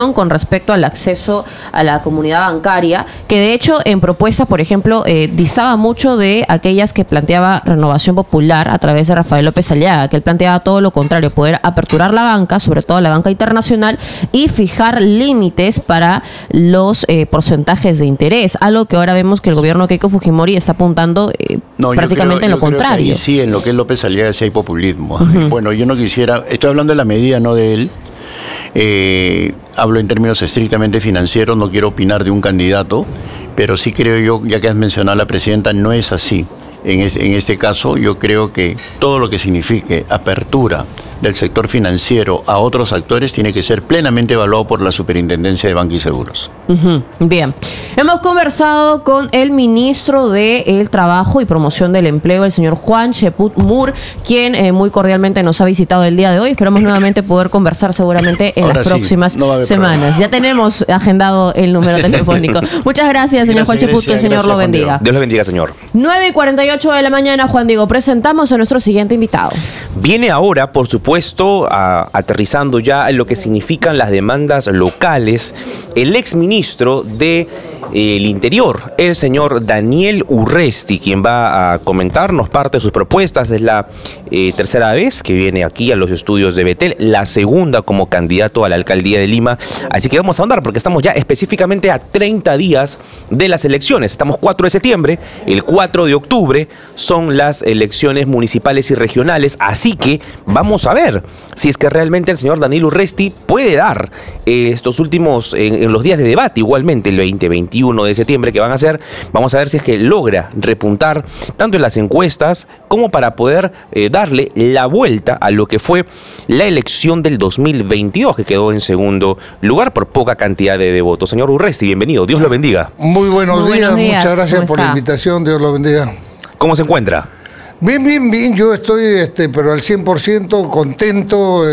con respecto al acceso a la comunidad bancaria, que de hecho en propuestas, por ejemplo, distaba mucho de aquellas que planteaba Renovación Popular a través de Rafael López Aliaga, que él planteaba todo lo contrario, poder aperturar la banca, sobre todo la banca internacional, y fijar límites para los porcentajes de interés, algo que ahora vemos que el gobierno de Keiko Fujimori está apuntando prácticamente en lo contrario. Que ahí sí, en lo que es López Aliaga sí hay populismo. Bueno, yo no quisiera, estoy hablando de la medida, no de él. Hablo en términos estrictamente financieros, no quiero opinar de un candidato, pero sí creo yo, ya que has mencionado a la presidenta, no es así. En este caso, yo creo que todo lo que signifique apertura del sector financiero a otros actores tiene que ser plenamente evaluado por la Superintendencia de Banca y Seguros. Bien, hemos conversado con el ministro del Trabajo y Promoción del Empleo, el señor Juan Cheput Mur, quien muy cordialmente nos ha visitado el día de hoy. Esperamos nuevamente poder conversar seguramente en las próximas semanas. Problema. Ya tenemos agendado el número telefónico. Muchas gracias, señor Juan Cheput, que el Señor lo bendiga. Dios lo bendiga, señor. 9:48 de la mañana, Juan Diego, presentamos a nuestro siguiente invitado. Viene ahora, por supuesto, aterrizando ya en lo que significan las demandas locales, el exministro del Interior, el señor Daniel Urresti, quien va a comentarnos parte de sus propuestas. Es la tercera vez que viene aquí a los estudios de Betel, la segunda como candidato a la alcaldía de Lima. Así que vamos a andar porque estamos ya específicamente a 30 días de las elecciones. Estamos 4 de septiembre, el 4 de octubre son las elecciones municipales y regionales. Así que vamos a ver si es que realmente el señor Daniel Urresti puede dar estos últimos, en los días de debate, igualmente el 20-21 de septiembre que van a ser, vamos a ver si es que logra repuntar tanto en las encuestas como para poder darle la vuelta a lo que fue la elección del 2022, que quedó en segundo lugar por poca cantidad de votos. Señor Urresti, bienvenido, Dios lo bendiga. Muy buenos días, muchas gracias por la invitación, Dios lo bendiga. ¿Cómo se encuentra? Bien, yo estoy pero al 100% contento.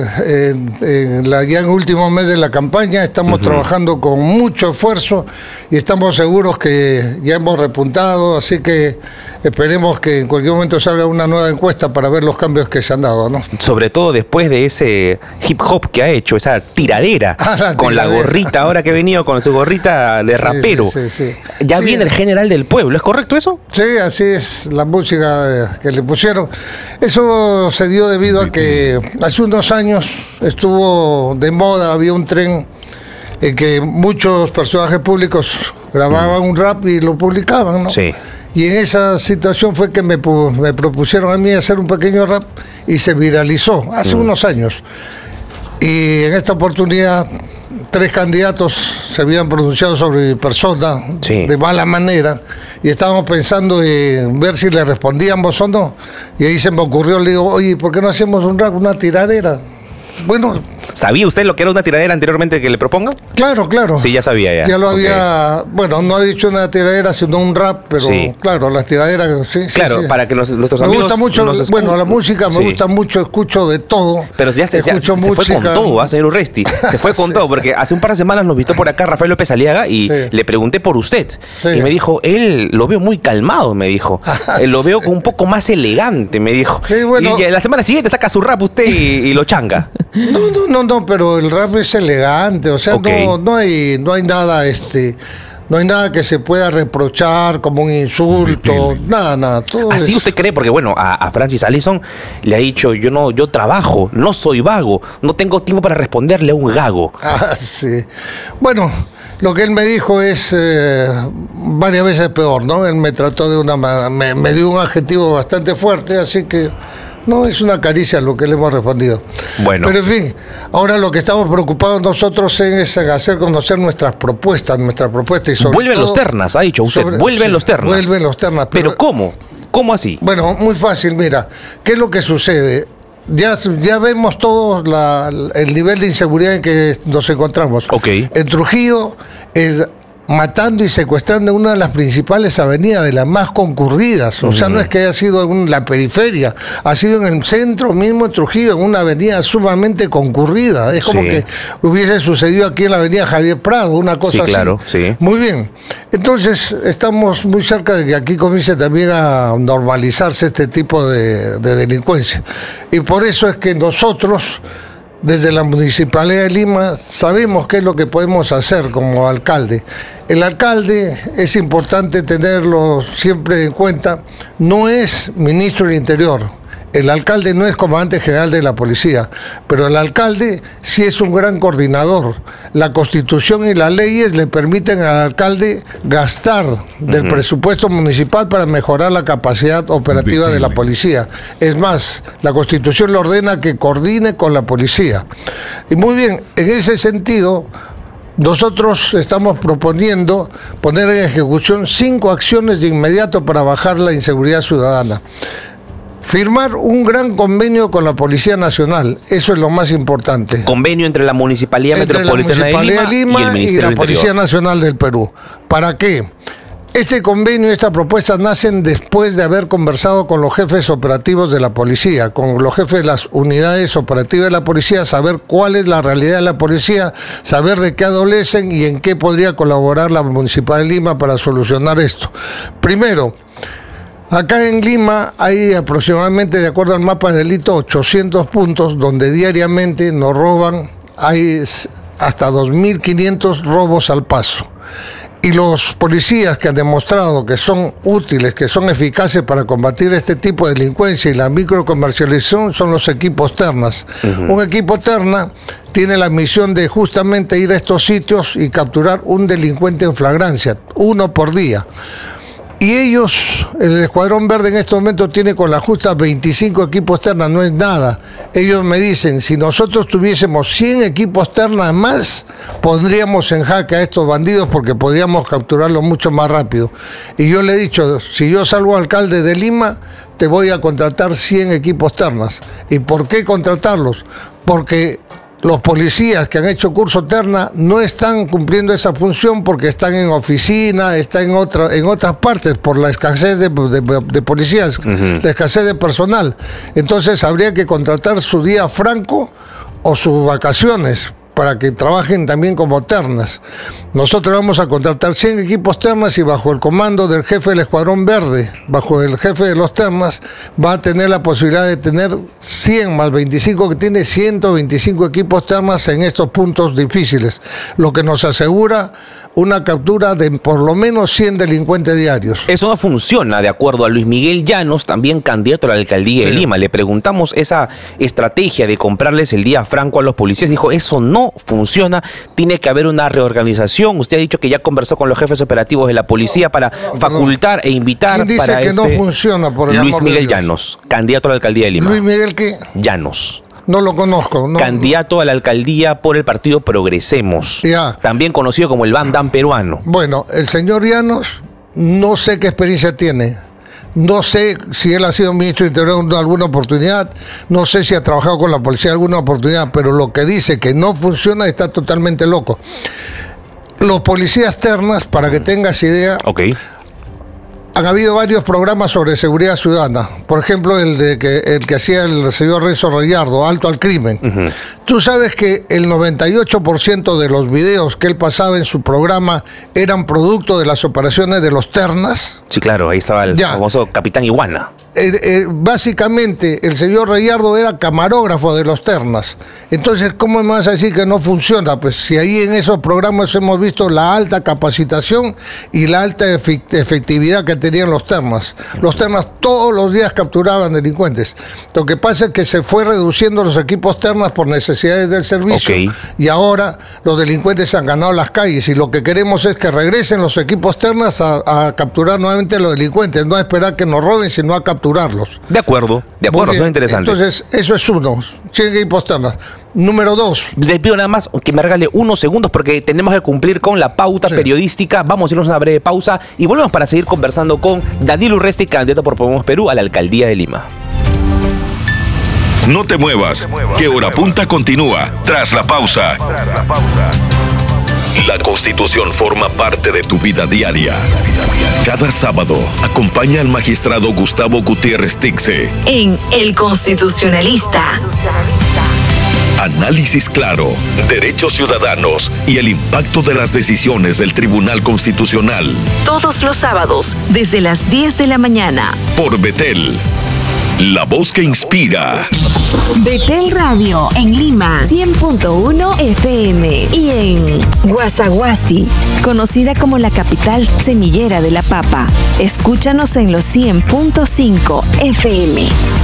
Ya en el último mes de la campaña estamos trabajando con mucho esfuerzo y estamos seguros que ya hemos repuntado, así que esperemos que en cualquier momento salga una nueva encuesta para ver los cambios que se han dado, ¿no? Sobre todo después de ese hip hop que ha hecho, esa tiradera, con la gorrita, ahora que ha venido con su gorrita de rapero. Sí. Ya viene el general del pueblo, ¿es correcto eso? Sí, así es, la música que le pusieron. Eso se dio debido a que hace unos años estuvo de moda, había un tren en que muchos personajes públicos grababan un rap y lo publicaban, ¿no? Sí. Y en esa situación fue que me propusieron a mí hacer un pequeño rap y se viralizó hace unos años. Y en esta oportunidad 3 candidatos se habían pronunciado sobre mi persona de mala manera y estábamos pensando en ver si le respondíamos o no. Y ahí se me ocurrió, le digo, oye, ¿por qué no hacemos un rap, una tiradera? Bueno, ¿sabía usted lo que era una tiradera anteriormente que le proponga? Claro. Sí, ya sabía ya. Ya lo había, bueno, no he dicho una tiradera, sino un rap, pero claro, las tiraderas, Claro, para que nuestros amigos... Me gusta mucho, bueno, la música me gusta mucho, escucho de todo. Pero ya se fue con todo, señor Urresti. Se fue con todo, porque hace un par de semanas nos visitó por acá Rafael López Aliaga y le pregunté por usted. Y me dijo, él lo veo muy calmado, me dijo. Lo veo como un poco más elegante, me dijo. Sí, bueno. Y la semana siguiente saca su rap usted y lo changa. No, pero el rap es elegante, o sea, no hay nada, no hay nada que se pueda reprochar como un insulto, nada. Todo ¿así usted cree? Porque bueno, a Francis Allison le ha dicho, yo trabajo, no soy vago, no tengo tiempo para responderle a un gago. Sí. Bueno, lo que él me dijo es varias veces peor, ¿no? Él me trató me dio un adjetivo bastante fuerte, así que... No, es una caricia lo que le hemos respondido. Bueno. Pero en fin, ahora lo que estamos preocupados nosotros es en hacer conocer nuestras propuestas y sobre vuelven los ternas, ha dicho usted, vuelven los ternas. Vuelven los ternas. ¿Pero cómo? ¿Cómo así? Bueno, muy fácil, mira, ¿qué es lo que sucede? Ya vemos todos el nivel de inseguridad en que nos encontramos. En Trujillo, matando y secuestrando en una de las principales avenidas, de las más concurridas. O sea, no es que haya sido en la periferia, ha sido en el centro mismo de Trujillo, en una avenida sumamente concurrida. Es como que hubiese sucedido aquí en la avenida Javier Prado, una cosa así. Claro, sí. Muy bien. Entonces, estamos muy cerca de que aquí comience también a normalizarse este tipo de delincuencia. Y por eso es que nosotros desde la Municipalidad de Lima sabemos qué es lo que podemos hacer como alcalde. El alcalde, es importante tenerlo siempre en cuenta, no es ministro del Interior. El alcalde no es comandante general de la policía, pero el alcalde sí es un gran coordinador. La Constitución y las leyes le permiten al alcalde gastar del presupuesto municipal para mejorar la capacidad operativa de la policía. Es más, la Constitución le ordena que coordine con la policía. Y muy bien, en ese sentido, nosotros estamos proponiendo poner en ejecución 5 acciones de inmediato para bajar la inseguridad ciudadana. Firmar un gran convenio con la Policía Nacional, eso es lo más importante. Convenio entre la Municipalidad Metropolitana de Lima y el Ministerio y la Policía Nacional del Perú. ¿Para qué? Este convenio y esta propuesta nacen después de haber conversado con los jefes operativos de la policía, con los jefes de las unidades operativas de la policía, saber cuál es la realidad de la policía, saber de qué adolecen y en qué podría colaborar la Municipalidad de Lima para solucionar esto. Primero, acá en Lima hay aproximadamente, de acuerdo al mapa de delito, 800 puntos donde diariamente nos roban, hay hasta 2.500 robos al paso. Y los policías que han demostrado que son útiles, que son eficaces para combatir este tipo de delincuencia y la microcomercialización son los equipos ternas. Un equipo terna tiene la misión de justamente ir a estos sitios y capturar un delincuente en flagrancia, 1 por día. Y ellos, el Escuadrón Verde en este momento tiene con la justa 25 equipos ternas, no es nada. Ellos me dicen, si nosotros tuviésemos 100 equipos ternas más, pondríamos en jaque a estos bandidos porque podríamos capturarlos mucho más rápido. Y yo le he dicho, si yo salgo alcalde de Lima, te voy a contratar 100 equipos ternas. ¿Y por qué contratarlos? Porque los policías que han hecho curso terna no están cumpliendo esa función porque están en oficina, están en otras partes por la escasez de policías, la escasez de personal. Entonces habría que contratar su día franco o sus vacaciones para que trabajen también como ternas. Nosotros vamos a contratar 100 equipos ternas y bajo el comando del jefe del Escuadrón Verde, bajo el jefe de los ternas, va a tener la posibilidad de tener 100 más 25 que tiene 125 equipos ternas en estos puntos difíciles, lo que nos asegura una captura de por lo menos 100 delincuentes diarios. Eso no funciona, de acuerdo a Luis Miguel Llanos, también candidato a la alcaldía de Lima. Le preguntamos esa estrategia de comprarles el día franco a los policías. Dijo, eso no funciona, tiene que haber una reorganización. Usted ha dicho que ya conversó con los jefes operativos de la policía para facultar e invitar. ¿Quién dice para que no funciona, por el Luis amor Miguel de Dios? Llanos, candidato a la alcaldía de Lima. ¿Luis Miguel qué? Llanos. No lo conozco. No, candidato a la alcaldía por el partido Progresemos. Ya. También conocido como el Van Damme peruano. Bueno, el señor Llanos, no sé qué experiencia tiene. No sé si él ha sido ministro de Interior en alguna oportunidad, no sé si ha trabajado con la policía en alguna oportunidad, pero lo que dice que no funciona está totalmente loco. Los policías ternas, para que tengas idea, han habido varios programas sobre seguridad ciudadana. Por ejemplo, el que hacía el señor Renzo Rayardo, Alto al Crimen. Tú sabes que el 98% de los videos que él pasaba en su programa eran producto de las operaciones de los ternas. Sí, claro, ahí estaba el famoso Capitán Iguana. Básicamente, el señor Rayardo era camarógrafo de los ternas. Entonces, ¿cómo me vas a decir que no funciona? Pues si ahí en esos programas hemos visto la alta capacitación y la alta efectividad que tenían los ternas. Los ternas todos los días capturaban delincuentes. Lo que pasa es que se fue reduciendo los equipos ternas por necesidades del servicio y ahora los delincuentes han ganado las calles y lo que queremos es que regresen los equipos ternas a capturar nuevamente a los delincuentes, no a esperar que nos roben, sino a capturarlos. De acuerdo, eso es interesante. Entonces, eso es uno, 100 equipos ternas. Número 2. Les pido nada más que me regale unos segundos porque tenemos que cumplir con la pauta periodística. Vamos a irnos a una breve pausa y volvemos para seguir conversando con Daniel Urresti, candidato por Podemos Perú a la alcaldía de Lima. No te muevas, que Hora Punta continúa tras la pausa. La Constitución forma parte de tu vida diaria. Cada sábado, acompaña al magistrado Gustavo Gutiérrez Tixe en El Constitucionalista. Análisis claro, derechos ciudadanos y el impacto de las decisiones del Tribunal Constitucional. Todos los sábados, desde las 10 de la mañana. Por Betel, La voz que inspira. Betel Radio en Lima 100.1 FM y en Guasaguasti, conocida como la capital semillera de la papa. Escúchanos en los 100.5 FM.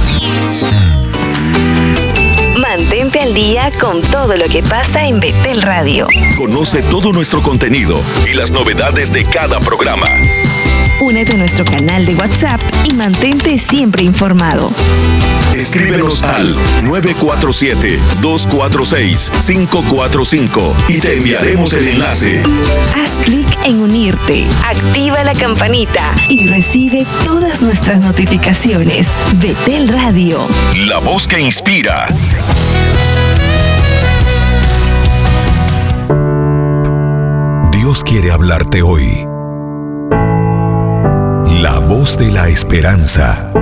Mantente al día con todo lo que pasa en Betel Radio. Conoce todo nuestro contenido y las novedades de cada programa. Únete a nuestro canal de WhatsApp y mantente siempre informado. Escríbenos al 947-246-545 y te enviaremos el enlace. Haz clic en unirte, activa la campanita y recibe todas nuestras notificaciones. Betel Radio. La voz que inspira. Dios quiere hablarte hoy. La voz de la esperanza.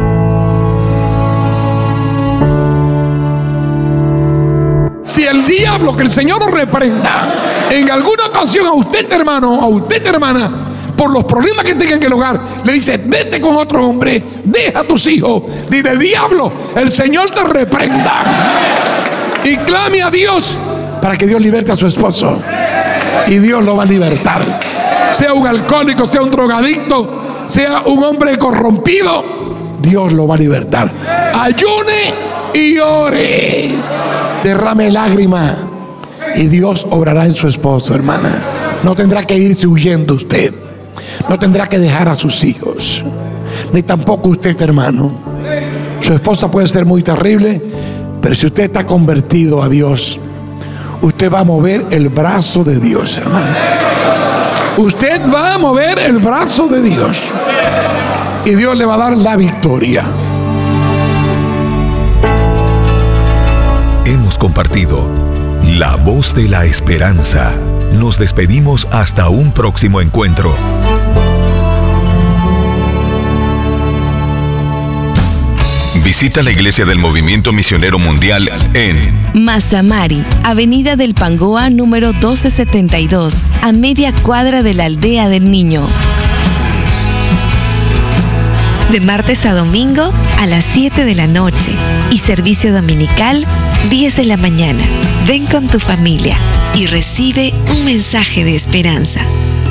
Si el diablo, que el Señor lo reprenda, en alguna ocasión a usted, hermano, a usted, hermana, por los problemas que tenga en el hogar, le dice: vete con otro hombre, deja a tus hijos, dile: diablo, el Señor te reprenda, y clame a Dios para que Dios liberte a su esposo, y Dios lo va a libertar. Sea un alcohólico, sea un drogadicto, sea un hombre corrompido, Dios lo va a libertar. Ayune y ore, derrame lágrima y Dios obrará en su esposo, hermana. No tendrá que irse huyendo usted, no tendrá que dejar a sus hijos, ni tampoco usted, hermano. Su esposa puede ser muy terrible, pero si usted está convertido a Dios, usted va a mover el brazo de Dios, hermano. Usted va a mover el brazo de Dios y Dios le va a dar la victoria. Hemos compartido La voz de la esperanza. Nos despedimos hasta un próximo encuentro. Visita la Iglesia del Movimiento Misionero Mundial en Mazamari, Avenida del Pangoa número 1272, a media cuadra de la Aldea del Niño. De martes a domingo a las 7 de la noche y servicio dominical 10 de la mañana. Ven con tu familia y recibe un mensaje de esperanza.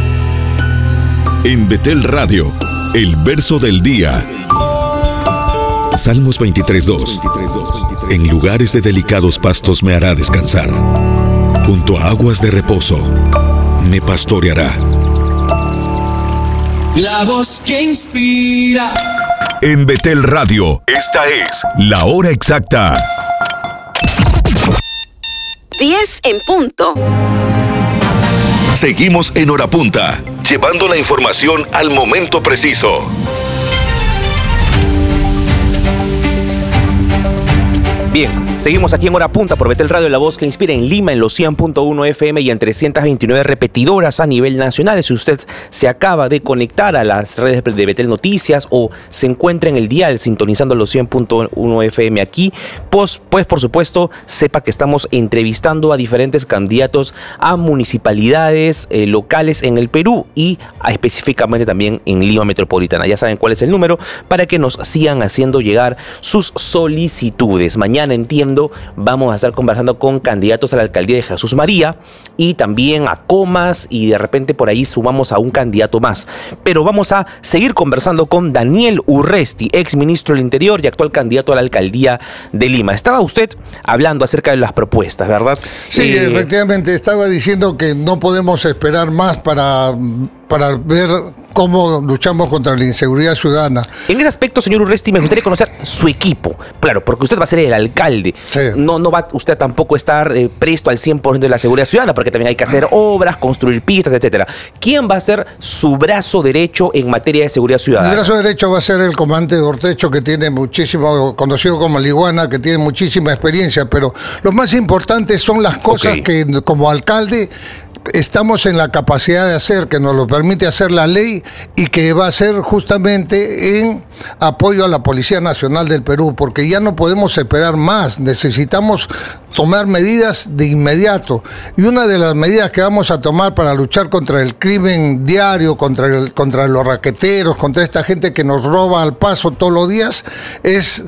En Betel Radio, el verso del día. Salmos 23:2. En lugares de delicados pastos me hará descansar. Junto a aguas de reposo me pastoreará. La voz que inspira. En Betel Radio, esta es la hora exacta. 10 en punto. Seguimos en Hora Punta, llevando la información al momento preciso. Bien, seguimos aquí en Hora Punta por Betel Radio, la voz que inspira en Lima en los 100.1 FM y en 329 repetidoras a nivel nacional. Si usted se acaba de conectar a las redes de Betel Noticias o se encuentra en el dial sintonizando los 100.1 FM aquí, pues por supuesto sepa que estamos entrevistando a diferentes candidatos a municipalidades locales en el Perú y específicamente también en Lima Metropolitana. Ya saben cuál es el número para que nos sigan haciendo llegar sus solicitudes. Mañana, entiendo, vamos a estar conversando con candidatos a la alcaldía de Jesús María y también a Comas, y de repente por ahí sumamos a un candidato más. Pero vamos a seguir conversando con Daniel Urresti, ex ministro del Interior y actual candidato a la alcaldía de Lima. Estaba usted hablando acerca de las propuestas, ¿verdad? Sí, efectivamente, estaba diciendo que no podemos esperar más para ver cómo luchamos contra la inseguridad ciudadana. En ese aspecto, señor Urresti, me gustaría conocer su equipo. Claro, porque usted va a ser el alcalde. Sí. No va usted tampoco a estar presto al 100% de la seguridad ciudadana, porque también hay que hacer obras, construir pistas, etcétera. ¿Quién va a ser su brazo derecho en materia de seguridad ciudadana? El brazo derecho va a ser el comandante Ortecho, que tiene muchísimo, conocido como Liguana, que tiene muchísima experiencia, pero lo más importante son las cosas que como alcalde estamos en la capacidad de hacer, que nos lo permite hacer la ley y que va a ser justamente en apoyo a la Policía Nacional del Perú, porque ya no podemos esperar más, necesitamos tomar medidas de inmediato. Y una de las medidas que vamos a tomar para luchar contra el crimen diario, contra los raqueteros, contra esta gente que nos roba al paso todos los días, es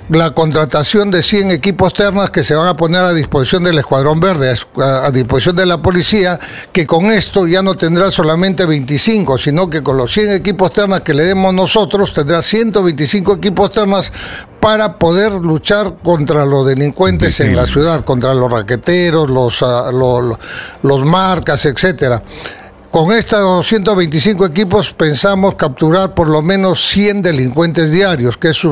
la contratación de 100 equipos ternas que se van a poner a disposición del Escuadrón Verde, a disposición de la policía, que con esto ya no tendrá solamente 25, sino que con los 100 equipos ternas que le demos nosotros, tendrá 125 equipos ternas para poder luchar contra los delincuentes en la ciudad, contra los raqueteros, los marcas, etcétera. Con estos 125 equipos pensamos capturar por lo menos 100 delincuentes diarios, que es